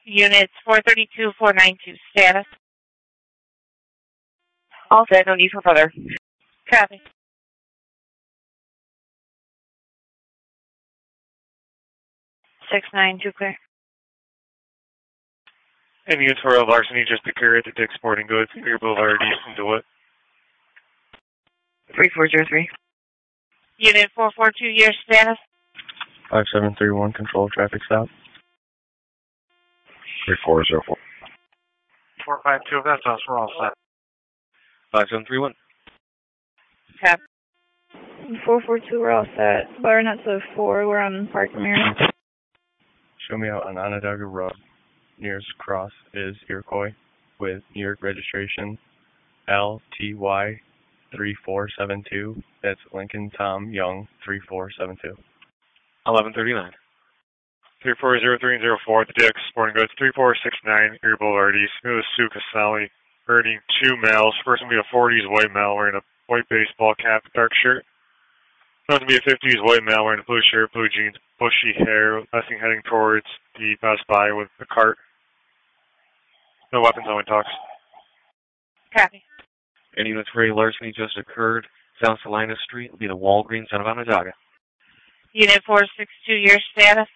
Units 432, 492, status. All set, no need for further. Copy. Six nine two clear. And units for larceny just occurred at the Dick's Sporting Goods, Erie Boulevard, East and DeWitt. 3403. Unit 442, your status. 5731, control traffic stop. 3404. 452, that's us, we're all set. 5731. Copy. 442, we're all set. Bar not to 4, we're on Park America. Show me out on Onondaga Road. Nearest cross is Iroquois with New York registration LTY 3472. That's Lincoln Tom Young 3472. 1139. 3403 and 04 at the Dick's Sporting Goods, 3469 Erie Boulevard East. It was Sue Casali, herding two males. First one be a 40s white male wearing a white baseball cap, dark shirt. Second to be a 50s white male wearing a blue shirt, blue jeans, bushy hair, last thing heading towards the Best Buy with the cart. No weapons, only talks. Copy. Any units for a larceny just occurred. South Salina Street will be the Walgreens out of Onondaga. Unit 462, your status.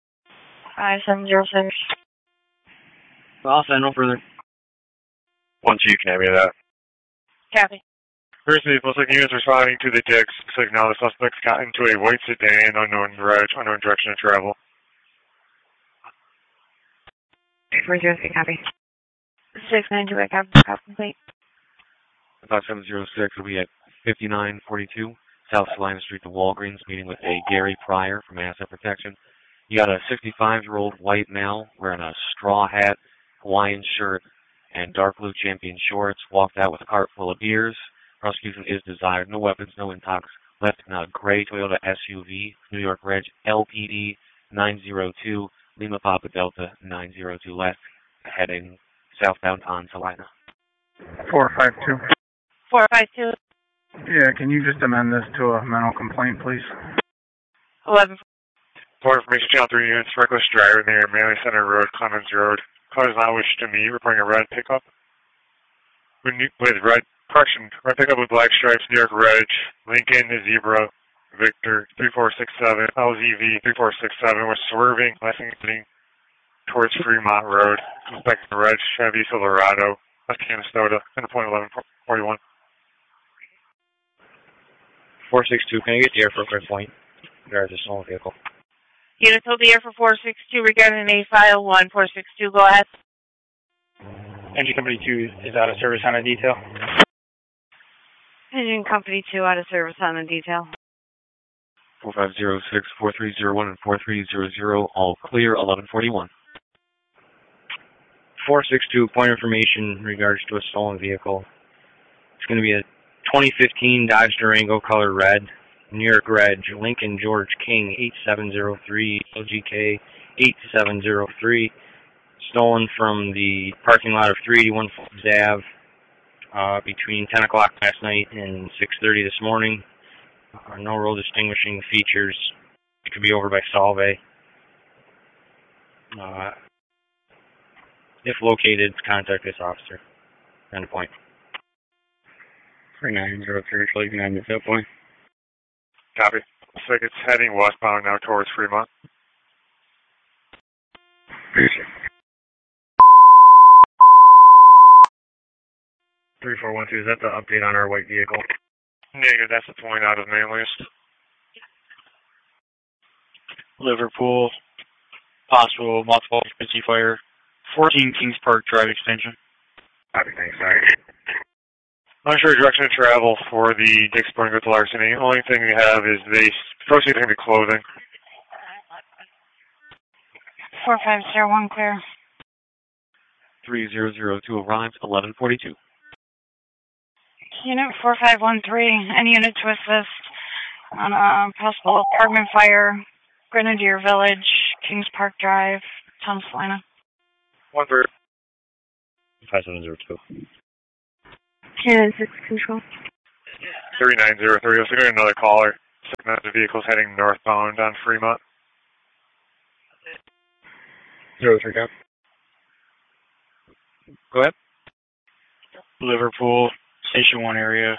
5706. All set, no further. 1 2, can I have that? Copy. First vehicle, second units responding to the Dick's. Looks like now the suspects got into a white sedan, unknown direction of travel. 3403, copy. 692, copy. Copy complete. 5706 will be at 5942 South Salina Street to Walgreens, meeting with a Gary Pryor from Asset Protection. You got a 65-year-old white male wearing a straw hat, Hawaiian shirt, and dark blue champion shorts, walked out with a cart full of beers. Prosecution is desired. No weapons, no intox. Left in a gray Toyota SUV, New York Reg LPD 902, Lima Papa Delta 902 left, heading southbound on Salina. 452. 452. Yeah, can you just amend this to a mental complaint, please? 11. For information, channel 3 units, reckless driver near Manley Center Road, Clemens Road. Car does not wish to meet, reporting a red pickup. With red pickup with black stripes, New York Reg, Lincoln, Zebra, Victor, 3467, LZV, 3467, was swerving, heading towards Fremont Road, suspecting a Reg Chevy Silverado, West Canastota, and point 1141. 462, can I get the air for a quick point? There's a stolen vehicle. Units hold the air for 462 regarding a file 1. 462, go ahead. Engine Company 2 is out of service on a detail. Engine Company 2 out of service on the detail. 4506, 4301, and 4300, all clear, 1141. 462, point information in regards to a stolen vehicle. It's going to be a 2015 Dodge Durango color red, New York Reg, Lincoln George King 8703, LGK 8703, stolen from the parking lot of 381 Forbes Ave between 10 o'clock last night and 6:30 this morning. No road distinguishing features. It could be over by Solvay. If located, contact this officer. End of point. 3903, leaving on your field point. Copy. Looks like it's heading westbound now towards Fremont. 3412, is that the update on our white vehicle? Negative, that's the point out of main list. Liverpool, possible multiple occupancy fire, 14 Kings Park Drive extension. Copy, thanks, sorry. Unsure direction of travel for the Dick's Sporting Goods larceny. Only thing we have is they proceed to clothing. 4501 clear. 3002 arrives, 1142. Unit 4513, any unit to assist on a possible apartment fire, Grenadier Village, Kings Park Drive, Tom Salina. 5702. Cannon 6 Control. 3903. Let's get another caller. Second the vehicle's heading northbound on Fremont. 03 cap. Go ahead. Liverpool, Station 1 area.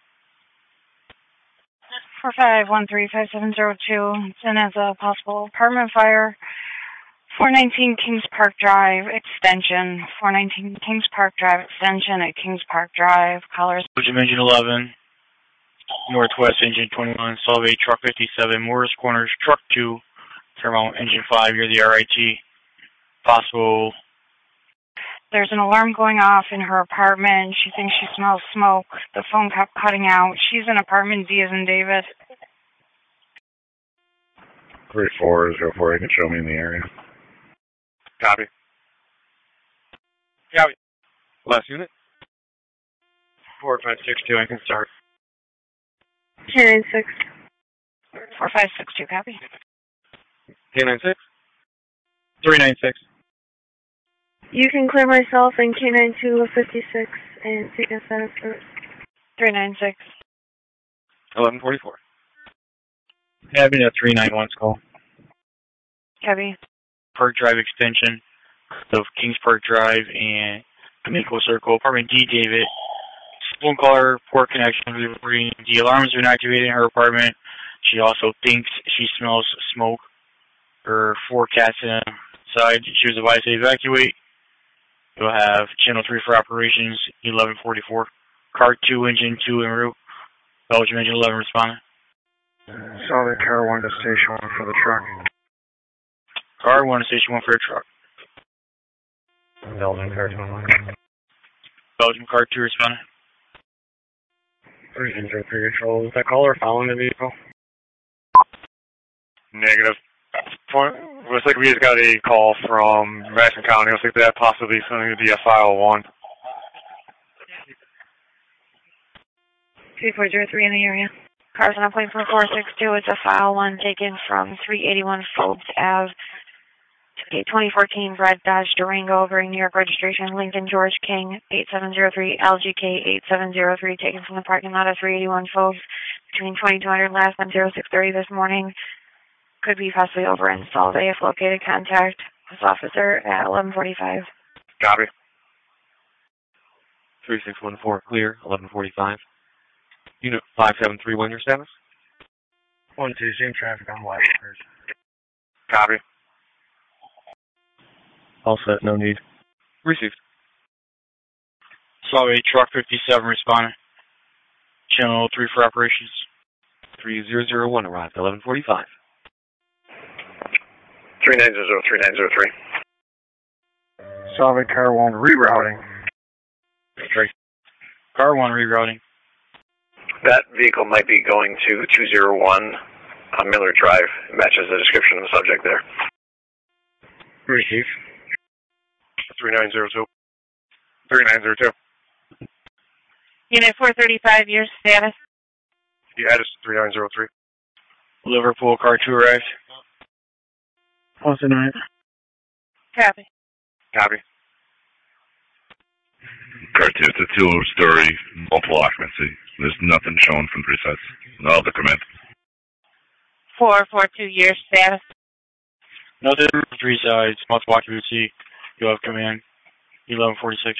45135702. It's in as a possible apartment fire. 419 Kings Park Drive extension. 419 Kings Park Drive extension at Kings Park Drive. Callers. Belgium engine 11. Northwest engine 21. Solvay truck 57. Morris Corners truck 2. Fairmount engine 5 near the RIT. Possible. There's an alarm going off in her apartment. She thinks she smells smoke. The phone kept cutting out. She's in apartment D as in David. 3404, you can show me in the area. Copy. Copy. Last unit. 4562, I can start. 296. 4562, copy. K96. 396. You can clear myself and K92 of 56 and take us out of first. 396. 1144. Having a 391 call. Copy. Park Drive extension of Kings Park Drive and Comico Circle, apartment D, David. Phone caller, poor connection. The alarms are inactivated in her apartment. She also thinks she smells smoke. Her 4 cats inside. She was advised to evacuate. You'll have channel 3 for operations, 1144. Car 2, engine 2 en route. Belgium engine 11 responding. Saw the car 1 to station 1 for the truck. Car 1 to station 1 for the truck. Belgium car 21. Belgium car 2 responding. 303 control. Is that caller following the vehicle? Negative. Looks like we just got a call from Madison County. Looks like that possibly something to be a file 1. 3403 in the area. Cars on a plane for 462. It's a file 1 taken from 381 Phobes Ave. A 2014 red Dodge Durango, very New York registration, Lincoln George King, 8703, LGK 8703, taken from the parking lot of 381 Phobes between 2200 last time 0630 this morning. Could be possibly over-installed. They have located contact this officer at 1145. Copy. 3614 clear, 1145. Unit 5731, your status? 1-2, same traffic on White. Copy. All set, no need. Received. Solvay truck 57 responding. Channel 3 for operations. 3001 arrived, 1145. 3903. Solvay car 1 rerouting. Car 1 rerouting. That vehicle might be going to 201 Miller Drive. It matches the description of the subject there. Receive. 3902. 3902. Unit 435, your status. Yeah, it's 3903. Liverpool car 2 arrived. Also 9. Copy. Copy. Car 2, it's a 2-story, multiple occupancy. There's nothing showing from 3 sides. No other command. 442, your status. Nothing from 3 sides, multiple occupancy. You'll have command. 1146.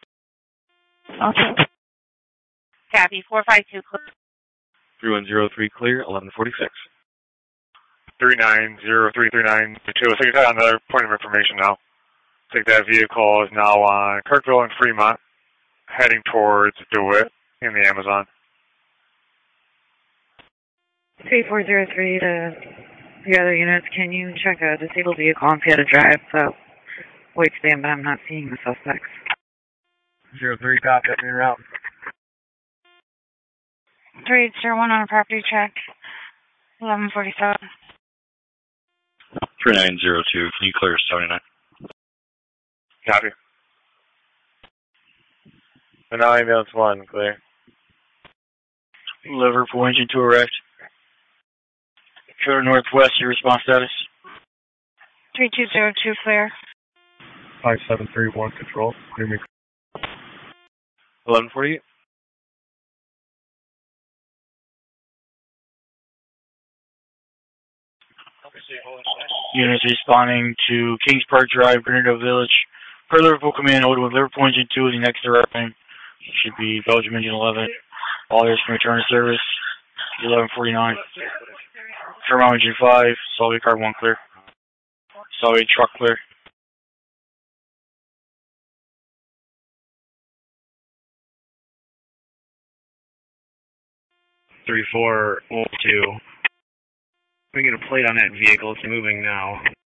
Okay. Copy. 452, clear. 3103 clear, 1146. 390339. Let's take that on another point of information now. I think that vehicle is now on Kirkville and Fremont, heading towards DeWitt in the Amazon. 3403 to the other units. Can you check a disabled vehicle on Pieta Drive? Wait, stand, but I'm not seeing the suspects. 03, copy, up en route. 3801 on a property check. 1147. 3902, can you clear 79? Copy. And now ambulance 1, clear. Liverpool engine 2 arrived. Shore Northwest, your response status. 3202 clear. 5731 control, clear me. 1148. Units responding to Kings Park Drive, Grenada Village, Per Liverpool Command, hold with Liverpool Engine 2, the next direction should be Belgium Engine 11. All areas from return to service, 1149. Terminal Engine 5, Solid Car 1 clear. Solid Truck clear. Three, 4, 1, 2. We get a plate on that vehicle. It's moving now.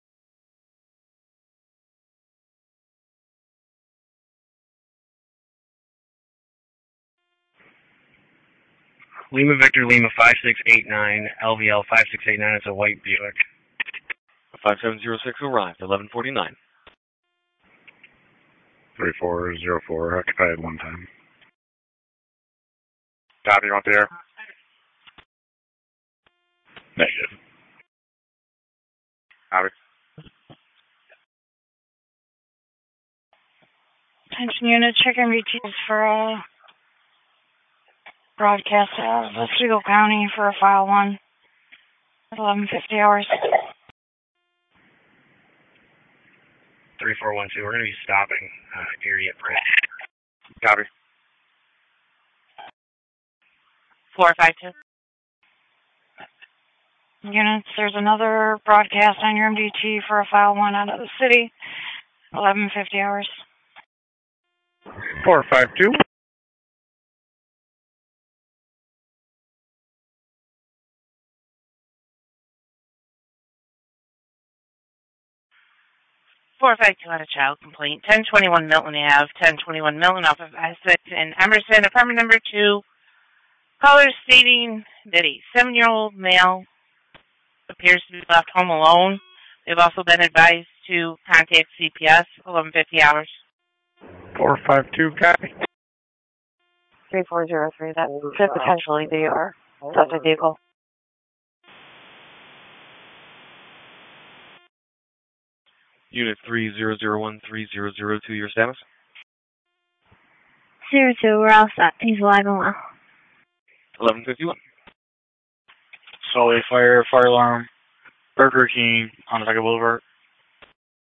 Lima Victor Lima 5689, LVL 5689. It's a white Buick. 5706 arrived, 1149. 3404, occupied 1 time. Copy, you want the air? Negative. Copy. Attention unit, check MVTs for a broadcast out of Oswego County for a file 1 at 11:50 hours. 3412. We're going to be stopping area bridge. Copy. 452. Units, there's another broadcast on your MDT for a file 1 out of the city, 11:50 hours. 452. Had a child complaint. 1021 Milton Ave, 1021 Milton off of Essex in Emerson, apartment number 2. Caller stating that a 7-year-old male appears to be left home alone. They've also been advised to contact CPS, 11:50 hours. 452, copy. 3403, that could potentially be our subject vehicle. Unit 30013002, your status? 02, we're all set. He's alive and well. 1151. Solid fire alarm, Burger King on Onondaga Boulevard.